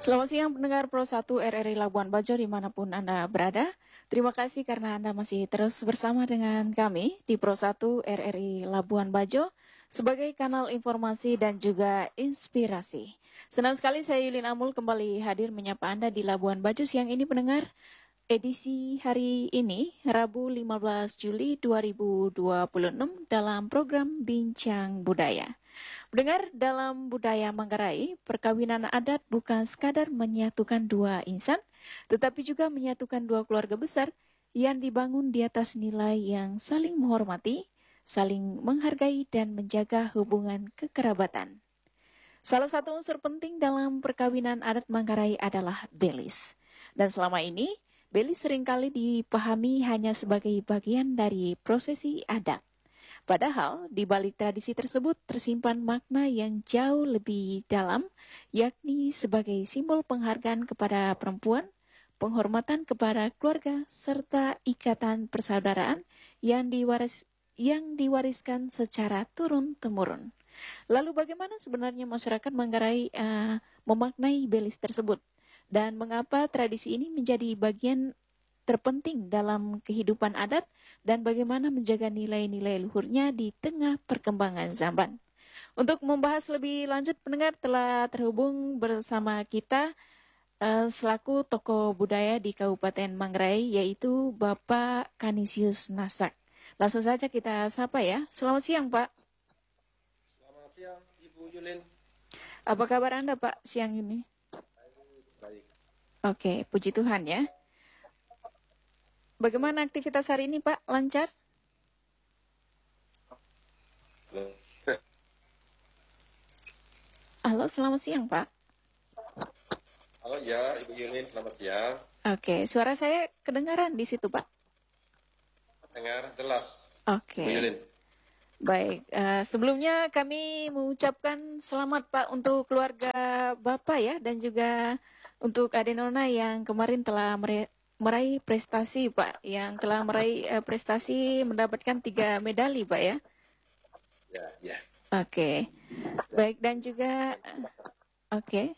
Selamat siang pendengar Pro 1 RRI Labuan Bajo dimanapun Anda berada. Terima kasih karena Anda masih terus bersama dengan kami di Pro 1 RRI Labuan Bajo sebagai kanal informasi dan juga inspirasi. Senang sekali saya Yulin Amul kembali hadir menyapa Anda di Labuan Bajo siang ini pendengar. Edisi hari ini, Rabu 15 Juli 2026 dalam program Bincang Budaya. Mendengar dalam budaya Manggarai, perkawinan adat bukan sekadar menyatukan dua insan, tetapi juga menyatukan dua keluarga besar yang dibangun di atas nilai yang saling menghormati, saling menghargai, dan menjaga hubungan kekerabatan. Salah satu unsur penting dalam perkawinan adat Manggarai adalah belis. Dan selama ini, belis seringkali dipahami hanya sebagai bagian dari prosesi adat. Padahal, di balik tradisi tersebut tersimpan makna yang jauh lebih dalam, yakni sebagai simbol penghargaan kepada perempuan, penghormatan kepada keluarga, serta ikatan persaudaraan yang diwariskan secara turun-temurun. Lalu bagaimana sebenarnya masyarakat Manggarai memaknai belis tersebut? Dan mengapa tradisi ini menjadi bagian terpenting dalam kehidupan adat dan bagaimana menjaga nilai-nilai luhurnya di tengah perkembangan zaman. Untuk membahas lebih lanjut, pendengar telah terhubung bersama kita selaku tokoh budaya di Kabupaten Manggarai, yaitu Bapak Kanisius Nasak. Langsung saja kita sapa ya. Selamat siang, Pak. Selamat siang, Ibu Yulin. Apa kabar Anda, Pak, siang ini? Baik. Oke, puji Tuhan ya. Bagaimana aktivitas hari ini, Pak? Lancar? Halo, selamat siang, Pak. Halo ya, Ibu Yulin, selamat siang. Oke, suara saya kedengaran di situ, Pak? Dengar jelas, Oke. Ibu Yulin. Baik, sebelumnya kami mengucapkan selamat Pak untuk keluarga Bapak ya, dan juga untuk Ade Nona yang kemarin telah meraih prestasi Pak, yang telah meraih prestasi mendapatkan 3 medali Pak ya. Ya. Oke, baik dan juga, oke.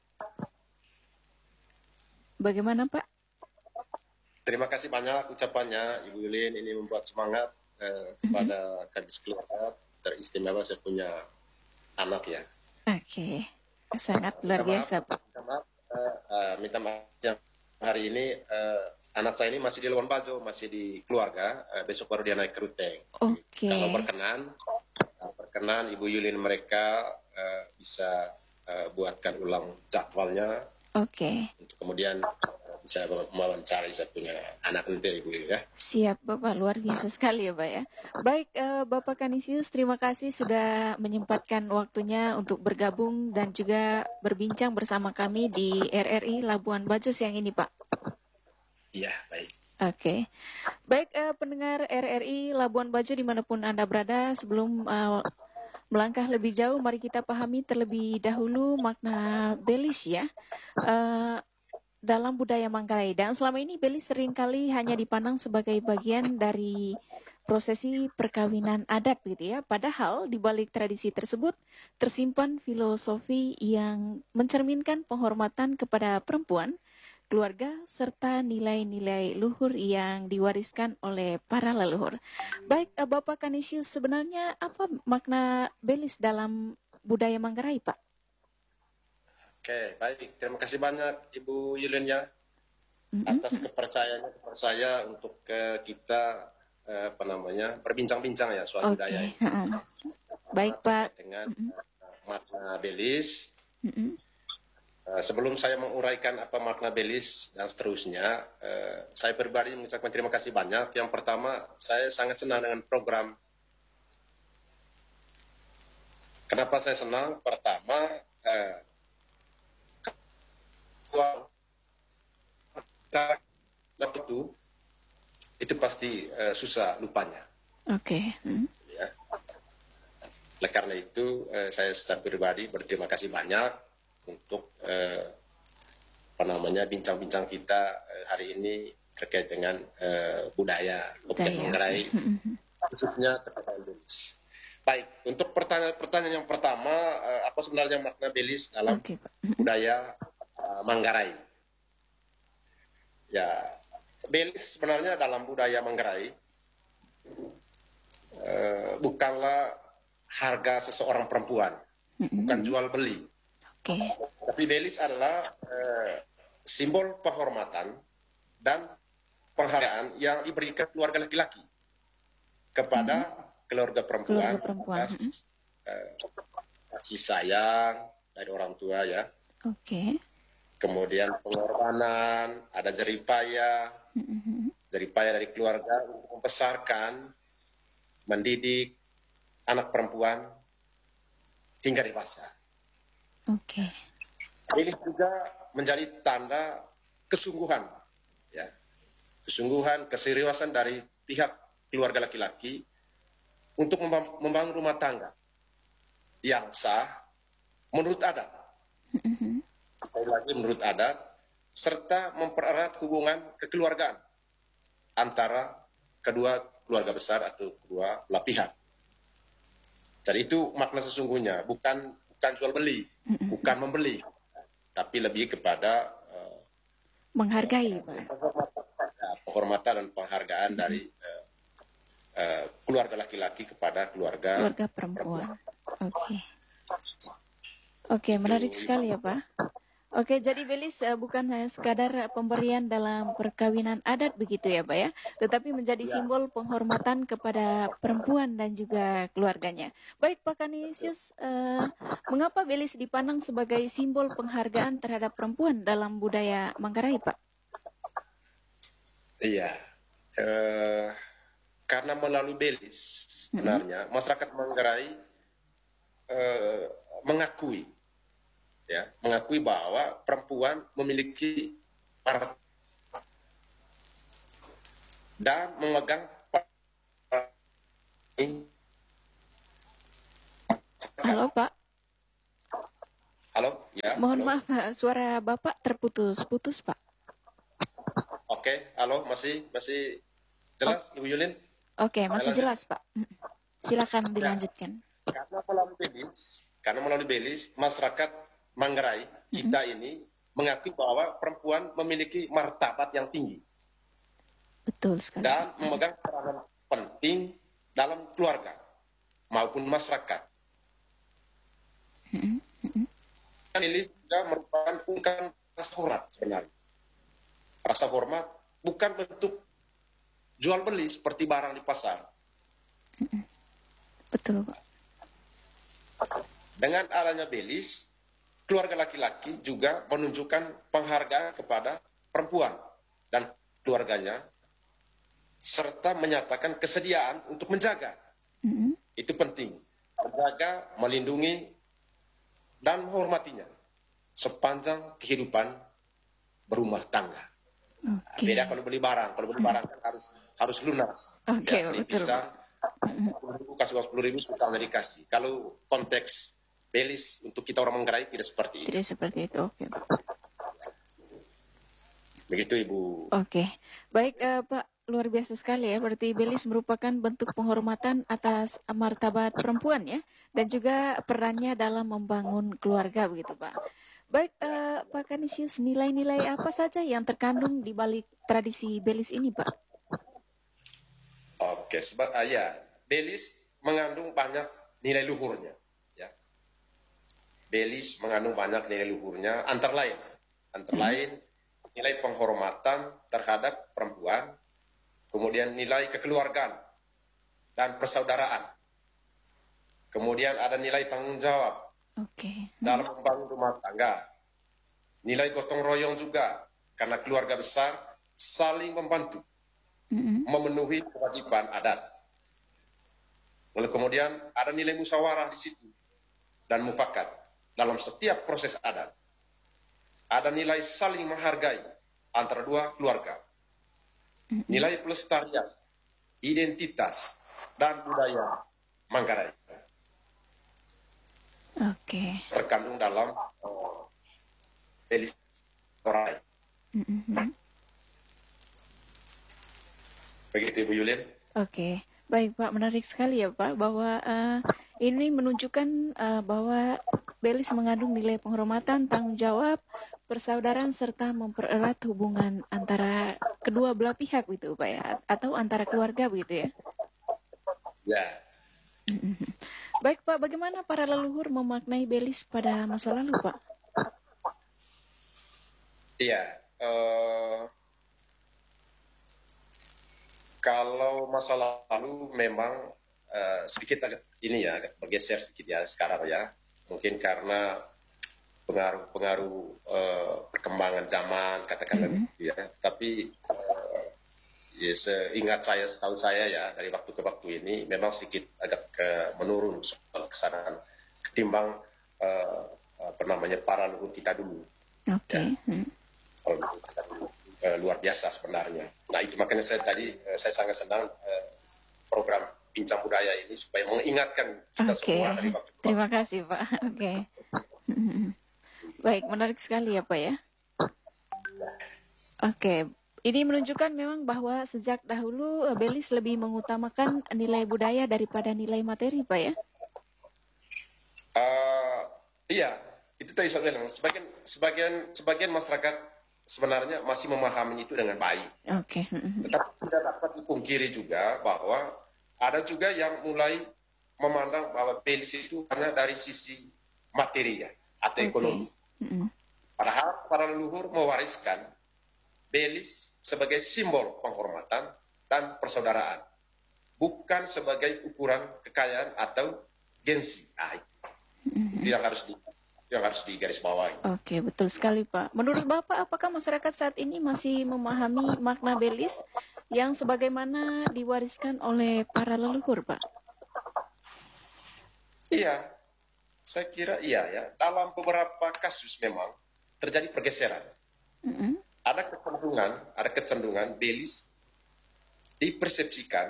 Bagaimana Pak? Terima kasih banyak ucapannya, Ibu Yulin. Ini membuat semangat kepada gadis keluarga teristimewa saya punya anak ya. Oke, sangat luar biasa Pak. Minta maaf yang hari ini anak saya ini masih di Labuan Bajo, masih di keluarga. Besok baru dia naik ke Ruteng. Oke. Kalau berkenan Ibu Yulin mereka bisa buatkan ulang jadwalnya. Oke. Untuk kemudian bisa mewawancari saya punya anak nanti Ibu Yulin ya. Siap Bapak, luar biasa sekali ya Pak ya. Baik Bapak Kanisius, terima kasih sudah menyempatkan waktunya untuk bergabung dan juga berbincang bersama kami di RRI Labuan Bajo siang ini Pak. Iya, baik. Oke. Baik pendengar RRI Labuan Bajo dimanapun Anda berada, sebelum melangkah lebih jauh, mari kita pahami terlebih dahulu makna belis ya. Dalam budaya Manggarai, dan selama ini belis seringkali hanya dipandang sebagai bagian dari prosesi perkawinan adat gitu ya. Padahal di balik tradisi tersebut tersimpan filosofi yang mencerminkan penghormatan kepada perempuan, keluarga, serta nilai-nilai luhur yang diwariskan oleh para leluhur. Baik Bapak Kanisius, sebenarnya apa makna belis dalam budaya Manggarai Pak? Oke, baik. Terima kasih banyak Ibu Yulin ya atas kepercayaannya kepada saya untuk kita berbincang-bincang ya soal budaya ini. Baik Pak. Dengan makna belis. Sebelum saya menguraikan apa makna belis dan seterusnya, saya pribadi mengucapkan terima kasih banyak. Yang pertama, saya sangat senang dengan program. Kenapa saya senang? Pertama, waktu itu pasti susah lupanya. Oke. Ya. Oleh karena itu saya secara pribadi berterima kasih banyak untuk bincang-bincang kita hari ini terkait dengan budaya Manggarai, khususnya terkait belis. Baik, untuk pertanyaan yang pertama, apa sebenarnya makna belis dalam budaya Manggarai. Ya, Belis sebenarnya dalam budaya Manggarai bukanlah harga seseorang perempuan, bukan jual beli. Tapi Belis adalah simbol penghormatan dan penghargaan yang diberikan keluarga laki-laki kepada keluarga perempuan. Kasih sayang dari orang tua ya. Kemudian pengorbanan, ada jeripaya dari keluarga untuk membesarkan, mendidik anak perempuan hingga dewasa. Ini juga menjadi tanda kesungguhan, ya, kesungguhan, keseriusan dari pihak keluarga laki-laki untuk membangun rumah tangga yang sah menurut adat. Sekali lagi menurut adat, serta mempererat hubungan kekeluargaan antara kedua keluarga besar atau kedua belah pihak. Jadi itu makna sesungguhnya, bukan jual beli, bukan membeli, tapi lebih kepada menghargai, penghormatan dan penghargaan dari keluarga laki-laki kepada keluarga perempuan. Oke, menarik sekali ya Pak. Oke, jadi Belis bukan hanya sekadar pemberian dalam perkawinan adat begitu ya Pak ya, tetapi menjadi simbol penghormatan kepada perempuan dan juga keluarganya. Baik Pak Canisius, mengapa Belis dipandang sebagai simbol penghargaan terhadap perempuan dalam budaya Manggarai Pak? Iya, karena melalui Belis sebenarnya masyarakat Manggarai mengakui bahwa perempuan memiliki martabat dan memegang Halo Pak. Halo, ya. Mohon maaf, suara Bapak terputus-putus Pak. Oke, halo, masih jelas Ibu Yulin? Oke, masih jelas Pak. Silakan dilanjutkan. Karena melalui Belis, masyarakat Manggarai kita ini mengakui bahwa perempuan memiliki martabat yang tinggi. Betul sekali. Dan memegang peranan penting dalam keluarga maupun masyarakat. Belis juga merupakan ungkapan rasa hormat sebenarnya. Rasa hormat bukan bentuk jual beli seperti barang di pasar. Betul Pak. Dengan adanya Belis, keluarga laki-laki juga menunjukkan penghargaan kepada perempuan dan keluarganya, serta menyatakan kesediaan untuk menjaga. Itu penting. Menjaga, melindungi, dan menghormatinya sepanjang kehidupan berumah tangga. Beda kalau beli barang. Kalau beli barang kan harus lunas. Beli pisang, 10.000 kasih uang 10.000 misalnya dikasih. Kalau konteks Belis untuk kita orang Manggarai tidak seperti itu. Tidak seperti itu, oke. Begitu Ibu. Oke, baik Pak, luar biasa sekali ya. Berarti Belis merupakan bentuk penghormatan atas martabat perempuan ya, dan juga perannya dalam membangun keluarga begitu Pak. Baik Pak Canisius, nilai-nilai apa saja yang terkandung di balik tradisi Belis ini Pak? Oke, Belis mengandung banyak nilai luhurnya. Belis mengandung banyak nilai luhurnya, antara lain nilai penghormatan terhadap perempuan, kemudian nilai kekeluargaan dan persaudaraan, kemudian ada nilai tanggung jawab dalam membangun rumah tangga, nilai gotong royong juga karena keluarga besar saling membantu memenuhi kewajiban adat. Lalu kemudian ada nilai musyawarah di situ dan mufakat. Dalam setiap proses adat, ada nilai saling menghargai antara dua keluarga. Nilai pelestarian, identitas, dan budaya Manggarai. Terkandung dalam Belis Manggarai. Begitu Ibu Yulin. Baik Pak, menarik sekali ya Pak, bahwa ini menunjukkan bahwa Belis mengandung nilai penghormatan, tanggung jawab, persaudaraan serta mempererat hubungan antara kedua belah pihak gitu Pak ya, atau antara keluarga begitu ya. Ya. Baik Pak, bagaimana para leluhur memaknai Belis pada masa lalu Pak? Iya, kalau masa lalu memang sedikit agak agak bergeser sedikit ya sekarang ya. Mungkin karena pengaruh-pengaruh perkembangan zaman katakanlah gitu ya. Tapi ya, setahu saya ya dari waktu ke waktu ini memang sedikit agak menurun soal kesadaran ketimbang para leluhur kita dulu. Oke. Luar biasa sebenarnya. Nah itu makanya saya sangat senang program Bincang Budaya ini supaya mengingatkan kita semua dari waktu ke waktu. Terima kasih Pak. Oke. Baik, menarik sekali ya Pak ya. Oke. Ini menunjukkan memang bahwa sejak dahulu Belis lebih mengutamakan nilai budaya daripada nilai materi, Pak ya? Iya, itu tadi saya bilang. Sebagian masyarakat sebenarnya masih memahami itu dengan baik. Oke. Tetapi tidak dapat dipungkiri juga bahwa ada juga yang mulai memandang bahwa Belis itu hanya dari sisi materi ya, atau ekonomi. Padahal para leluhur mewariskan Belis sebagai simbol penghormatan dan persaudaraan, bukan sebagai ukuran kekayaan atau gengsi. Itu yang harus digarisbawahi. Oke, betul sekali Pak. Menurut Bapak, apakah masyarakat saat ini masih memahami makna Belis yang sebagaimana diwariskan oleh para leluhur, Pak? Iya, saya kira iya ya. Dalam beberapa kasus memang terjadi pergeseran. Ada kecenderungan Belis dipersepsikan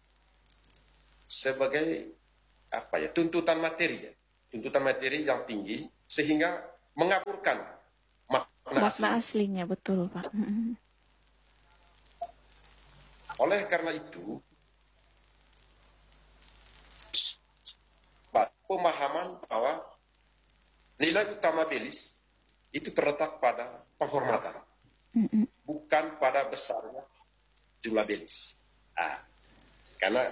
sebagai tuntutan materi yang tinggi sehingga mengaburkan makna aslinya, betul Pak. Oleh karena itu pemahaman bahwa nilai utama Belis itu terletak pada penghormatan, bukan pada besarnya jumlah Belis. Karena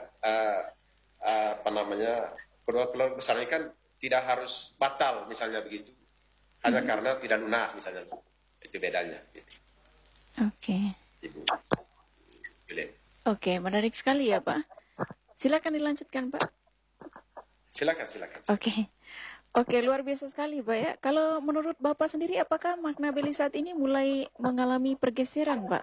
kedua keluarga besar ini kan tidak harus batal misalnya begitu, hanya karena tidak lunas misalnya, itu bedanya. Oke. Oke, menarik sekali ya Pak. Silakan dilanjutkan Pak. Silakan. Oke, luar biasa sekali Pak ya. Kalau menurut Bapak sendiri, apakah makna Belis saat ini mulai mengalami pergeseran Pak?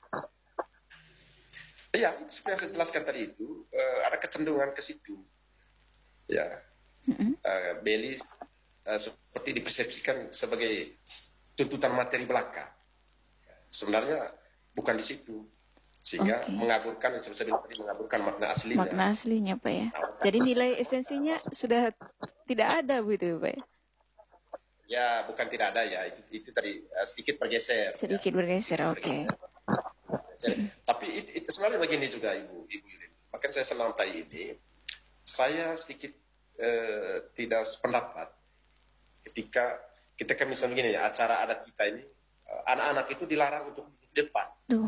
Iya, seperti yang saya jelaskan tadi itu, ada kecenderungan ke situ. Ya, Belis seperti dipersepsikan sebagai tuntutan materi belaka. Sebenarnya bukan di situ, sehingga mengaburkan makna aslinya. Makna aslinya Pak ya. Jadi nilai esensinya sudah tidak ada begitu Pak ya? Ya, bukan tidak ada ya. Itu tadi sedikit bergeser. Oke. Tapi sebenarnya begini juga Ibu Yulin. Makanya saya senang tadi ini. Saya sedikit tidak sependapat ketika misalnya begini ya, acara adat kita ini anak-anak itu dilarang untuk di depan.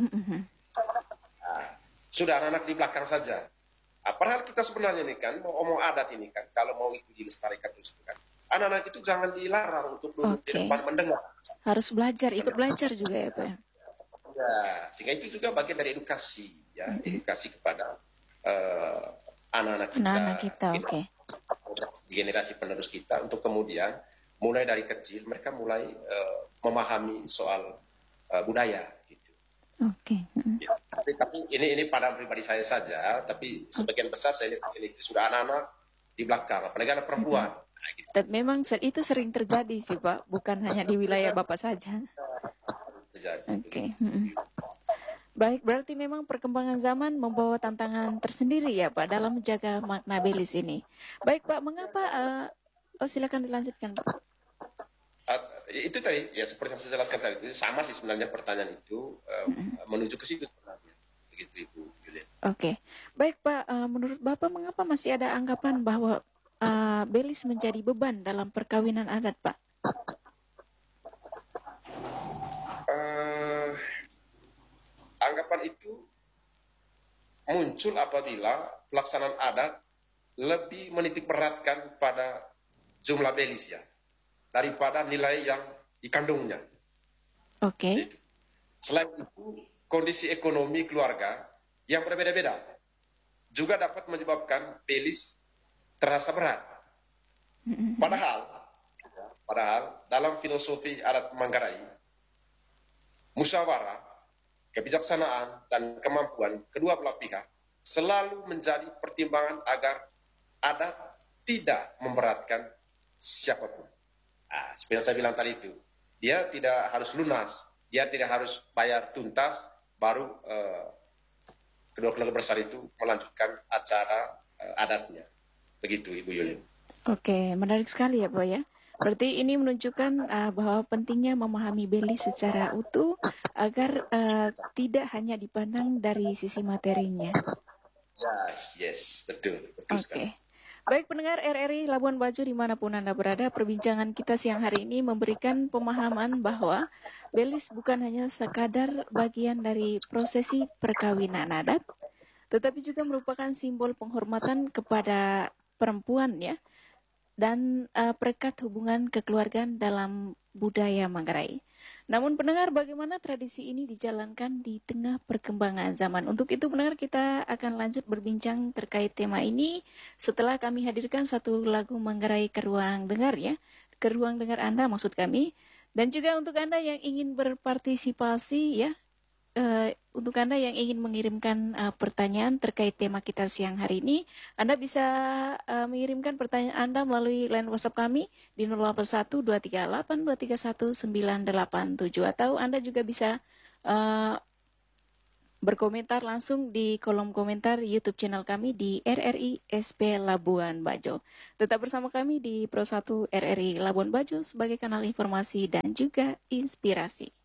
Sudah anak-anak di belakang saja. Padahal kita sebenarnya ini kan mau adat ini kan, kalau mau itu dilestarikan terus kan, anak-anak itu jangan dilarang untuk duduk di depan mendengar. Harus ikut belajar juga ya Pak. Ya, sehingga itu juga bagian dari edukasi ya, edukasi kepada anak-anak kita, generasi penerus kita, untuk kemudian mulai dari kecil mereka mulai memahami soal budaya gitu. Ya, tapi ini pada pribadi saya saja, tapi sebagian besar saya lihat ini sudah anak-anak di belakang, apalagi anak perempuan. Gitu. Tapi memang itu sering terjadi sih Pak, bukan hanya di wilayah Bapak saja. Baik, berarti memang perkembangan zaman membawa tantangan tersendiri ya Pak dalam menjaga makna Belis ini. Baik Pak, mengapa? Silakan dilanjutkan Pak. Itu tadi ya, seperti yang saya jelaskan tadi itu sama sih sebenarnya pertanyaan itu menuju ke situ sebenarnya. Begitu Ibu Julian. Oke. Baik Pak, menurut Bapak mengapa masih ada anggapan bahwa Belis menjadi beban dalam perkawinan adat Pak? muncul apabila pelaksanaan adat lebih menitik beratkan pada jumlah belis ya, daripada nilai yang dikandungnya. Oke. Selain itu, kondisi ekonomi keluarga yang berbeda-beda juga dapat menyebabkan belis terasa berat. Padahal dalam filosofi adat Manggarai, musyawarah, kebijaksanaan, dan kemampuan kedua belah pihak selalu menjadi pertimbangan agar adat tidak memberatkan siapapun. Seperti yang saya bilang tadi itu, dia tidak harus lunas, dia tidak harus bayar tuntas, baru kedua keluarga besar itu melanjutkan acara adatnya. Begitu, Ibu Yulin. Oke, menarik sekali ya, Pak ya. Berarti ini menunjukkan bahwa pentingnya memahami belis secara utuh agar tidak hanya dipandang dari sisi materinya. Yes, betul sekali. Baik pendengar RRI Labuan Bajo dimanapun Anda berada, perbincangan kita siang hari ini memberikan pemahaman bahwa belis bukan hanya sekadar bagian dari prosesi perkawinan adat, tetapi juga merupakan simbol penghormatan kepada perempuan ya, dan perekat hubungan kekeluargaan dalam budaya Manggarai. Namun pendengar, bagaimana tradisi ini dijalankan di tengah perkembangan zaman? Untuk itu pendengar, kita akan lanjut berbincang terkait tema ini setelah kami hadirkan satu lagu Manggarai ke ruang dengar ya, ke ruang dengar Anda maksud kami. Dan juga untuk Anda yang ingin berpartisipasi ya, untuk Anda yang ingin mengirimkan pertanyaan terkait tema kita siang hari ini, Anda bisa mengirimkan pertanyaan Anda melalui line WhatsApp kami di 081238231987 atau Anda juga bisa berkomentar langsung di kolom komentar YouTube channel kami di RRI SP Labuan Bajo. Tetap bersama kami di Pro 1 RRI Labuan Bajo sebagai kanal informasi dan juga inspirasi.